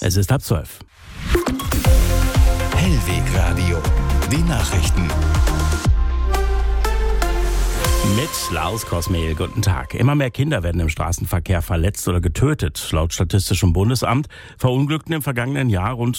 Es ist 11:30. Hellweg Radio. Die Nachrichten. Mit Klaus Kosmehl, guten Tag. Immer mehr Kinder werden im Straßenverkehr verletzt oder getötet. Laut Statistischem Bundesamt verunglückten im vergangenen Jahr rund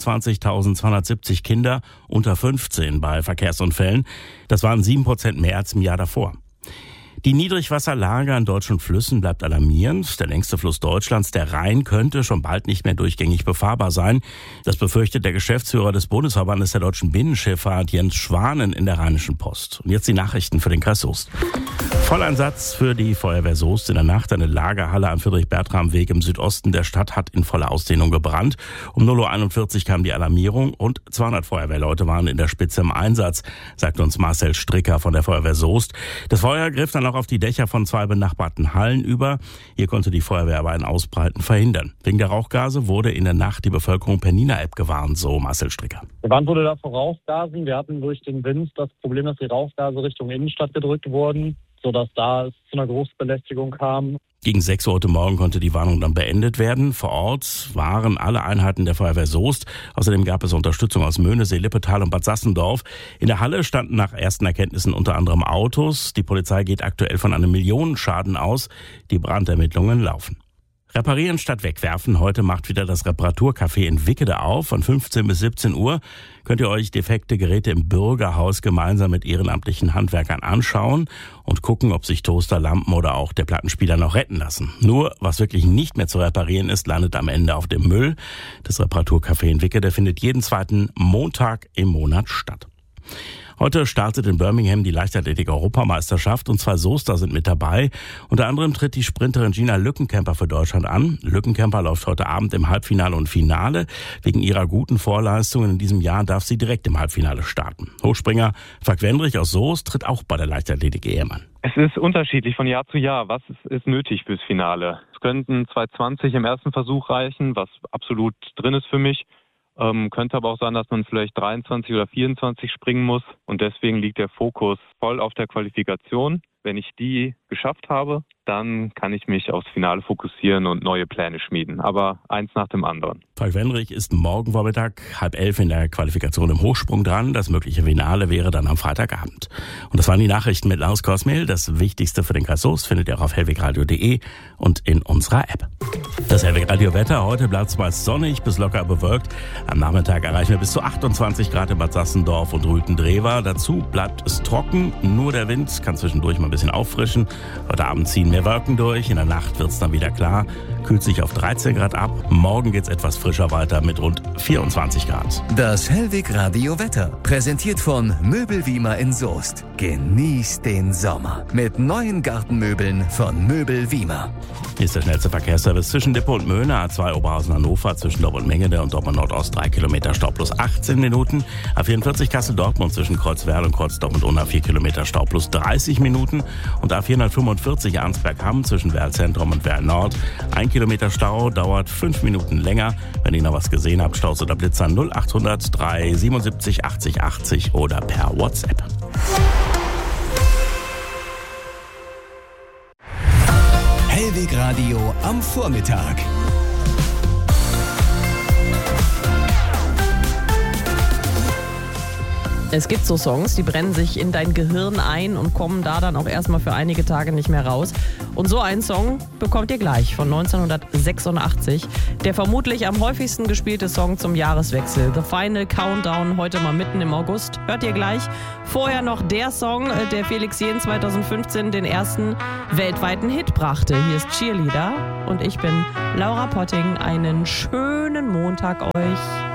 29.270 Kinder unter 15 bei Verkehrsunfällen. Das waren 7% mehr als im Jahr davor. Die Niedrigwasserlage an deutschen Flüssen bleibt alarmierend. Der längste Fluss Deutschlands, der Rhein, könnte schon bald nicht mehr durchgängig befahrbar sein. Das befürchtet der Geschäftsführer des Bundesverbandes der deutschen Binnenschifffahrt, Jens Schwanen, in der Rheinischen Post. Und jetzt die Nachrichten für den Kreis Soest. Volleinsatz für die Feuerwehr Soest in der Nacht. Eine Lagerhalle am Friedrich-Bertram-Weg im Südosten der Stadt hat in voller Ausdehnung gebrannt. Um 0:41 Uhr kam die Alarmierung und 200 Feuerwehrleute waren in der Spitze im Einsatz, sagt uns Marcel Stricker von der Feuerwehr Soest. Das Feuer griff dann auch auf die Dächer von 2 benachbarten Hallen über. Hier konnte die Feuerwehr aber ein Ausbreiten verhindern. Wegen der Rauchgase wurde in der Nacht die Bevölkerung per Nina-App gewarnt, so Marcel Stricker. Gewarnt wurde da vor Rauchgasen. Wir hatten durch den Wind das Problem, dass die Rauchgase Richtung Innenstadt gedrückt wurden, sodass da es zu einer Großbelästigung kam. Gegen 6 Uhr heute Morgen konnte die Warnung dann beendet werden. Vor Ort waren alle Einheiten der Feuerwehr Soest. Außerdem gab es Unterstützung aus Möhnesee, Lippetal und Bad Sassendorf. In der Halle standen nach ersten Erkenntnissen unter anderem Autos. Die Polizei geht aktuell von einem Millionenschaden aus. Die Brandermittlungen laufen. Reparieren statt wegwerfen. Heute macht wieder das Reparaturcafé in Wickede auf. Von 15 bis 17 Uhr könnt ihr euch defekte Geräte im Bürgerhaus gemeinsam mit ehrenamtlichen Handwerkern anschauen und gucken, ob sich Toaster, Lampen oder auch der Plattenspieler noch retten lassen. Nur, was wirklich nicht mehr zu reparieren ist, landet am Ende auf dem Müll. Das Reparaturcafé in Wickede findet jeden zweiten Montag im Monat statt. Heute startet in Birmingham die Leichtathletik-Europameisterschaft und 2 Soester sind mit dabei. Unter anderem tritt die Sprinterin Gina Lückenkämper für Deutschland an. Lückenkämper läuft heute Abend im Halbfinale und Finale. Wegen ihrer guten Vorleistungen in diesem Jahr darf sie direkt im Halbfinale starten. Hochspringer Falk Wendrich aus Soest tritt auch bei der Leichtathletik-EM an. Es ist unterschiedlich von Jahr zu Jahr. Was ist nötig fürs Finale? Es könnten 2,20 im ersten Versuch reichen, was absolut drin ist für mich. Könnte aber auch sein, dass man vielleicht 23 oder 24 springen muss. Und deswegen liegt der Fokus voll auf der Qualifikation. Wenn ich die geschafft habe, dann kann ich mich aufs Finale fokussieren und neue Pläne schmieden. Aber eins nach dem anderen. Falk Wendrich ist morgen Vormittag 10:30 in der Qualifikation im Hochsprung dran. Das mögliche Finale wäre dann am Freitagabend. Und das waren die Nachrichten mit Klaus Kosmehl. Das Wichtigste für den Kreis Soest findet ihr auch auf hellwegradio.de und in unserer App. Das Hellweg-Radio-Wetter. Heute bleibt es meist sonnig bis locker bewölkt. Am Nachmittag erreichen wir bis zu 28 Grad in Bad Sassendorf und Rüthendrewer. Dazu bleibt es trocken. Nur der Wind kann zwischendurch mal ein bisschen auffrischen. Heute Abend ziehen mehr Wolken durch. In der Nacht wird es dann wieder klar. Kühlt sich auf 13 Grad ab. Morgen geht es etwas frischer weiter mit rund 24 Grad. Das Hellweg-Radio-Wetter. Präsentiert von Möbel Wiemer in Soest. Genießt den Sommer. Mit neuen Gartenmöbeln von Möbel Wiemer. Hier ist der schnellste Verkehrsservice zwischen Lippe und Möhne. A2 Oberhausen-Hannover zwischen Dortmund-Mengede und Dortmund-Nordost 3 Kilometer Stau plus 18 Minuten. A44 Kassel-Dortmund zwischen Kreuzwerl und Kreuzdortmund-Unna 4 Kilometer Stau plus 30 Minuten. Und A445 Arnsberg-Hamm zwischen Werl-Zentrum und Werl-Nord 1 Kilometer Stau, dauert 5 Minuten länger. Wenn ihr noch was gesehen habt, Staus oder Blitzer 0800 377 80 80 oder per WhatsApp. Hellweg Radio am Vormittag. Es gibt so Songs, die brennen sich in dein Gehirn ein und kommen da dann auch erstmal für einige Tage nicht mehr raus. Und so einen Song bekommt ihr gleich von 1986. Der vermutlich am häufigsten gespielte Song zum Jahreswechsel. The Final Countdown, heute mal mitten im August. Hört ihr gleich. Vorher noch der Song, der Felix Jähn 2015 den ersten weltweiten Hit brachte. Hier ist Cheerleader und ich bin Laura Potting. Einen schönen Montag euch.